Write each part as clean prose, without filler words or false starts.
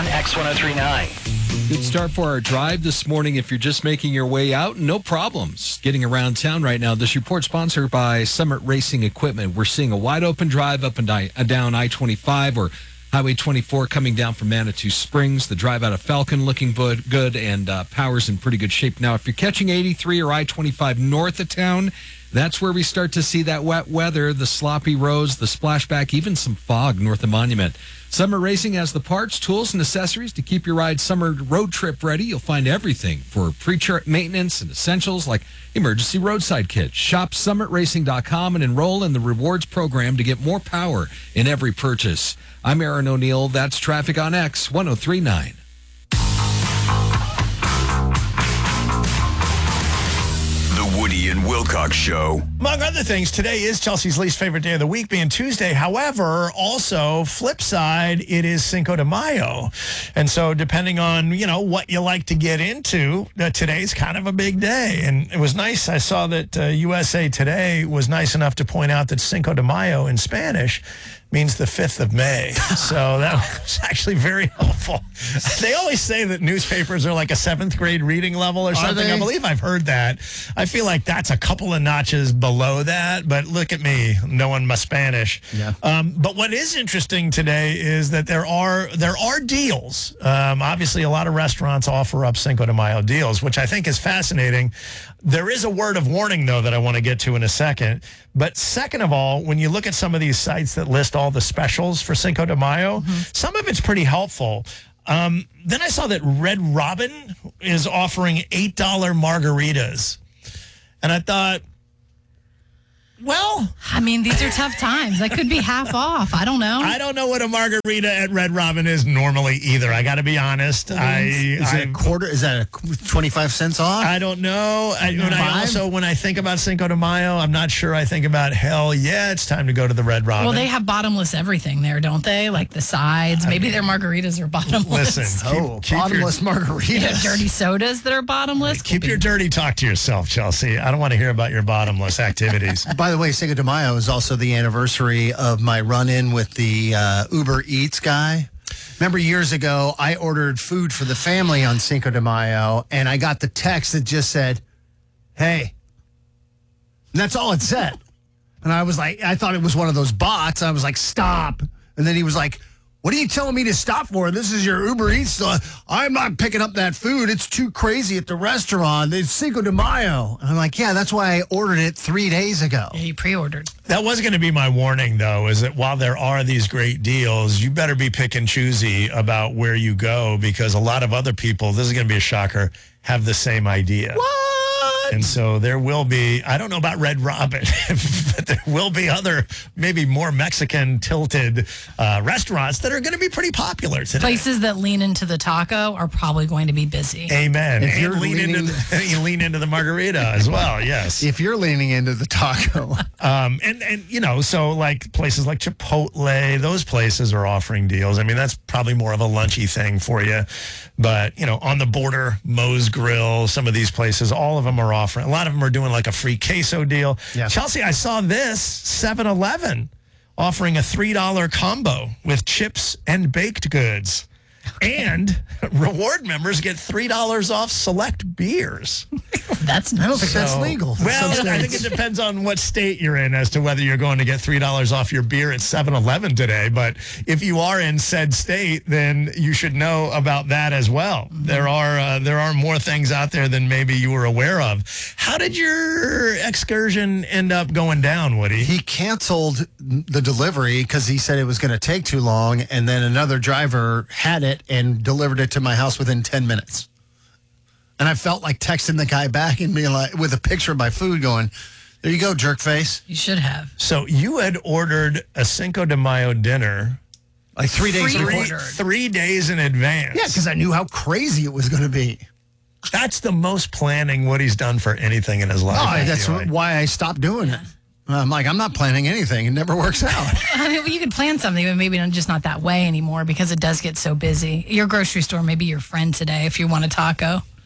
on X1039. Good start for our drive this morning. If you're just making your way out, no problems getting around town right now. This report sponsored by Summit Racing Equipment. We're seeing a wide open drive up and down I-25 or Highway 24 coming down from Manitou Springs. The drive out of Falcon looking good, and power's in pretty good shape. Now, if you're catching 83 or I-25 north of town, that's where we start to see that wet weather, the sloppy roads, the splashback, even some fog north of Monument. Summit Racing has the parts, tools, and accessories to keep your ride summer road trip ready. You'll find everything for pre-trip maintenance and essentials like emergency roadside kits. Shop summitracing.com and enroll in the rewards program to get more power in every purchase. I'm Aaron O'Neill. That's Traffic on X1039. Woody and Wilcox Show. Among other things, today is Chelsea's least favorite day of the week, being Tuesday. However, also, flip side, it is Cinco de Mayo. And so depending on, what you like to get into, today's kind of a big day. And it was nice. I saw that USA Today was nice enough to point out that Cinco de Mayo in Spanish means the 5th of May. So that was actually very helpful. They always say that newspapers are like a 7th grade reading level or something. I believe I've heard that. I feel like that's a couple of notches below that, but look at me, knowing my Spanish. Yeah. But what is interesting today is that there are deals. Obviously, a lot of restaurants offer up Cinco de Mayo deals, which I think is fascinating. There is a word of warning, though, that I want to get to in a second. But second of all, when you look at some of these sites that list all the specials for Cinco de Mayo, some of it's pretty helpful. Then I saw that Red Robin is offering $8 margaritas. And I thought, well, I mean, these are tough times. That could be half off. I don't know. I don't know what a margarita at Red Robin is normally either. I got to be honest. Is it a quarter? Is that a 25 cents off? I don't know. When I think about Cinco de Mayo, I'm not sure I think about, hell yeah, it's time to go to the Red Robin. Well, they have bottomless everything there, don't they? Like the sides. Maybe their margaritas are bottomless. Listen, keep bottomless margaritas. They have dirty sodas that are bottomless. Keep your dirty talk to yourself, Chelsea. I don't want to hear about your bottomless activities. By the way, Cinco de Mayo is also the anniversary of my run-in with the Uber Eats guy. Remember years ago, I ordered food for the family on Cinco de Mayo, and I got the text that just said, hey. And that's all it said. And I was like, I thought it was one of those bots. I was like, stop. And then he was like, what are you telling me to stop for? This is your Uber Eats. I'm not picking up that food. It's too crazy at the restaurant. It's Cinco de Mayo. And I'm like, yeah, that's why I ordered it 3 days ago. Yeah, you pre-ordered. That was going to be my warning, though, is that while there are these great deals, you better be pick and choosy about where you go, because a lot of other people, this is going to be a shocker, have the same idea. What? And so there will be, I don't know about Red Robin, but there will be other, maybe more Mexican tilted restaurants that are going to be pretty popular today. Places that lean into the taco are probably going to be busy. Amen. If you're and you lean into the margarita as well, yes. If you're leaning into the taco. So like places like Chipotle, those places are offering deals. I mean, that's probably more of a lunchy thing for you. But, on the border, Moe's Grill, some of these places, all of them are offering. A lot of them are doing like a free queso deal. Yeah. Chelsea, I saw this 7-Eleven offering a $3 combo with chips and baked goods. Okay. And reward members get $3 off select beers. That's nice. I don't think that's legal. Well, I think it depends on what state you're in as to whether you're going to get $3 off your beer at 7-Eleven today. But if you are in said state, then you should know about that as well. Mm-hmm. There are more things out there than maybe you were aware of. How did your excursion end up going down, Woody? He canceled the delivery because he said it was going to take too long, and then another driver had it and delivered it to my house within 10 minutes. And I felt like texting the guy back and being like, with a picture of my food going, there you go, jerk face. You should have. So you had ordered a Cinco de Mayo dinner like 3 days before. 3 days in advance. Yeah, because I knew how crazy it was going to be. That's the most planning Woody's done for anything in his life. Oh, that's why I stopped doing it. I'm like, I'm not planning anything. It never works out. I mean, you could plan something, but maybe just not that way anymore because it does get so busy. Your grocery store may be your friend today if you want a taco.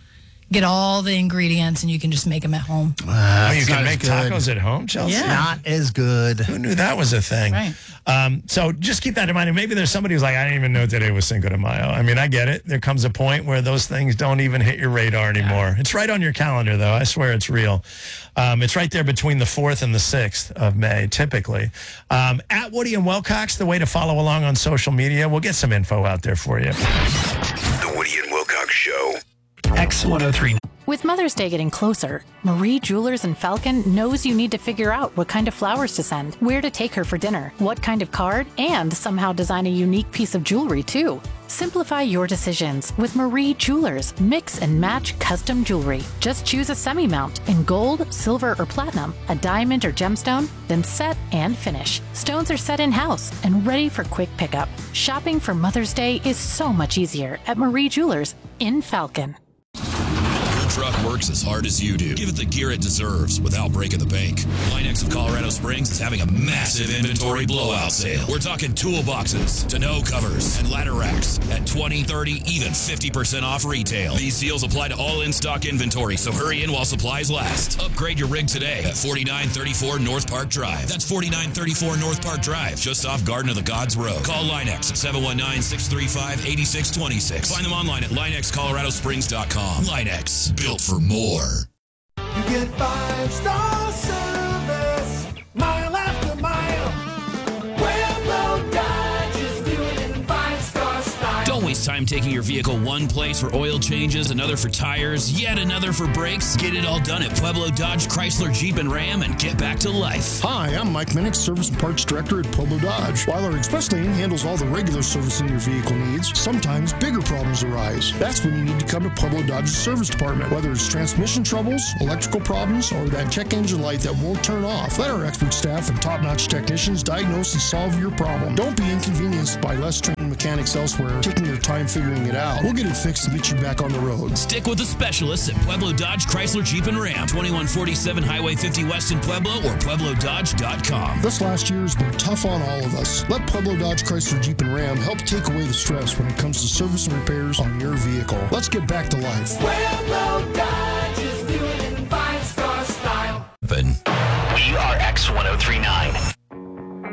get all the ingredients and you can just make them at home. Oh, you It's can not make as good. tacos at home, Chelsea? Yeah. Not as good. Who knew that was a thing? Right. So just keep that in mind. And maybe there's somebody who's like, I didn't even know today was Cinco de Mayo. I mean, I get it. There comes a point where those things don't even hit your radar anymore. Yeah. It's right on your calendar, though. I swear it's real. It's right there between the 4th and the 6th of May, typically. At Woody and Wilcox, the way to follow along on social media. We'll get some info out there for you. The Woody and Wilcox Show. X103. With Mother's Day getting closer, Marie Jewelers in Falcon knows you need to figure out what kind of flowers to send, where to take her for dinner, what kind of card, and somehow design a unique piece of jewelry, too. Simplify your decisions with Marie Jewelers Mix and Match Custom Jewelry. Just choose a semi-mount in gold, silver, or platinum, a diamond or gemstone, then set and finish. Stones are set in-house and ready for quick pickup. Shopping for Mother's Day is so much easier at Marie Jewelers in Falcon. Truck works as hard as you do. Give it the gear it deserves without breaking the bank. Linex of Colorado Springs is having a massive inventory blowout sale. We're talking toolboxes, tonneau covers, and ladder racks at 20, 30, even 50% off retail. These deals apply to all in-stock inventory, so hurry in while supplies last. Upgrade your rig today at 4934 North Park Drive. That's 4934 North Park Drive, just off Garden of the Gods Road. Call Linex at 719-635-8626. Find them online at linexcoloradosprings.com. Linex. Built for more. You get 5-star service, mile after mile. Pueblo Dodge is doing it in 5-star style. Don't waste time taking your vehicle one place for oil changes, another for tires, yet another for brakes. Get it all done at Pueblo Dodge, Chrysler, Jeep, and Ram and get back to life. Hi, I'm Mike Minnick, Service and Parts Director at Pueblo Dodge. While our express lane handles all the regular servicing your vehicle needs, sometimes bigger problems arise. That's when you need to come to Pueblo Dodge's service department. Whether it's transmission troubles, electrical problems, or that check engine light that won't turn off, let our expert staff and top-notch technicians diagnose and solve your problem. Don't be inconvenienced by less trained mechanics elsewhere taking their time figuring it out. We'll get it fixed and get you back on the road. Stick with the specialists at Pueblo Dodge, Chrysler, Jeep, and Ram. 2147 Highway 50 West in Pueblo or PuebloDodge.com. This last year has been tough on all of us. Let Pueblo Dodge, Chrysler, Jeep, and Ram help take away the stress when it comes to service and repairs on your vehicle. Let's get back to life. Pueblo